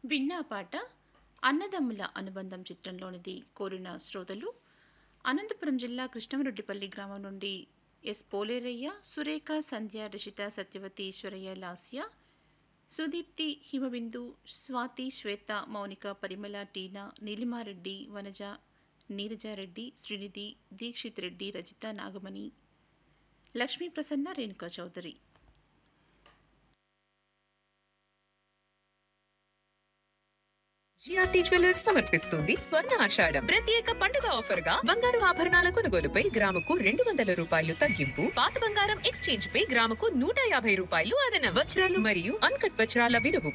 విన్నా పాట అన్నదమ్ముల అనుబంధం చిత్రంలోనిది కోరిన శ్రోతలు అనంతపురం జిల్లా కృష్ణమరెడ్డిపల్లి గ్రామం నుండి ఎస్ పోలేరయ్య, సురేఖ, సంధ్య, రిషిత, సత్యవతి, ఈశ్వరయ్య, లాస్య, సుదీప్తి, హిమబిందు, స్వాతి, శ్వేత, మౌనిక, పరిమళ, టీనా, నీలిమారెడ్డి, వనజ, నీరజారెడ్డి, శ్రీనిధి, దీక్షిత్ రెడ్డి, రజిత, నాగమణి, లక్ష్మీ ప్రసన్న, రేణుకా చౌదరి. జిఆర్టీ జ్యువెలర్స్ సమర్పిస్తుంది స్వర్ణ ఆషాఢం ప్రత్యేక పండుగ ఆఫర్ గా బంగారు ఆభరణాల కొనుగోలుపై గ్రాముకు 200 తగ్గింపు, పాత బంగారం ఎక్స్చేంజ్ పై గ్రాముకు 150 రూపాయలు అదనం, వజ్రాలు మరియు అన్కట్ వజ్రాల విలువ